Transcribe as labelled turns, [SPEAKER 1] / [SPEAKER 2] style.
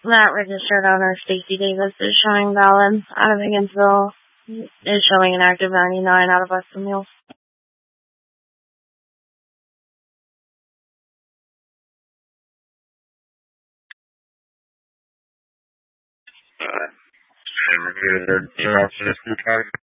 [SPEAKER 1] That registered owner, Stacy Davis, is showing valid out of Higginsville. Is showing an active 99 out of Western Mills.
[SPEAKER 2] Reviewed their email to this card.